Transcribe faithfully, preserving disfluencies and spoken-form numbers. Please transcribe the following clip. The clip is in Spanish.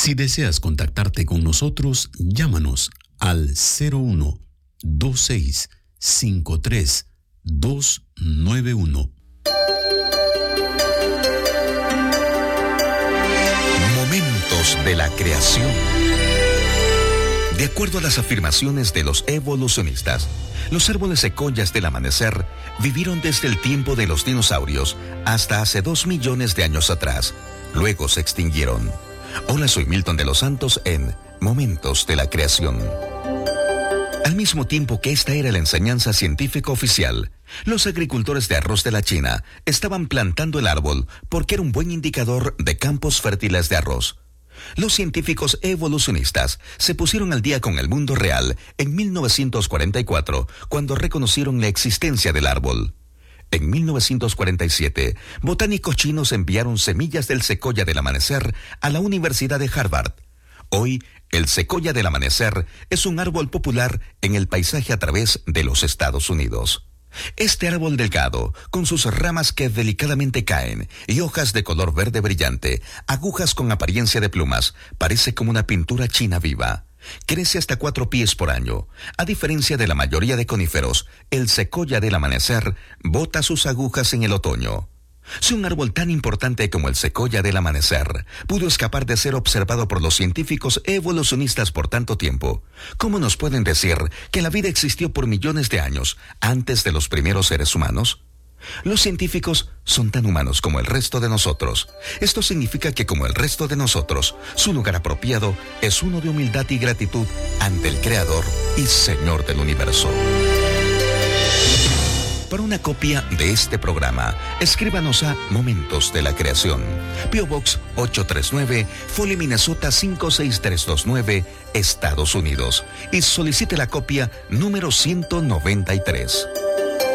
Si deseas contactarte con nosotros, llámanos al cero uno dos seis cinco tres dos nueve uno. Momentos de la creación. De acuerdo a las afirmaciones de los evolucionistas, los árboles secoyas del amanecer vivieron desde el tiempo de los dinosaurios hasta hace dos millones de años atrás. Luego se extinguieron. Hola, soy Milton de los Santos en Momentos de la Creación. Al mismo tiempo que esta era la enseñanza científica oficial, los agricultores de arroz de la China estaban plantando el árbol porque era un buen indicador de campos fértiles de arroz. Los científicos evolucionistas se pusieron al día con el mundo real en mil novecientos cuarenta y cuatro, cuando reconocieron la existencia del árbol. En mil novecientos cuarenta y siete, botánicos chinos enviaron semillas del secoya del amanecer a la Universidad de Harvard. Hoy, el secoya del amanecer es un árbol popular en el paisaje a través de los Estados Unidos. Este árbol delgado, con sus ramas que delicadamente caen y hojas de color verde brillante, agujas con apariencia de plumas, parece como una pintura china viva. Crece hasta cuatro pies por año. A diferencia de la mayoría de coníferos, el secoya del amanecer bota sus agujas en el otoño. Si un árbol tan importante como el secoya del amanecer pudo escapar de ser observado por los científicos evolucionistas por tanto tiempo, ¿cómo nos pueden decir que la vida existió por millones de años antes de los primeros seres humanos? Los científicos son tan humanos como el resto de nosotros. Esto significa que, como el resto de nosotros, su lugar apropiado es uno de humildad y gratitud ante el Creador y Señor del universo. Para una copia de este programa, escríbanos a Momentos de la Creación, P O Box ocho tres nueve, Foley, Minnesota cinco seis tres dos nueve, Estados Unidos, y solicite la copia número ciento noventa y tres.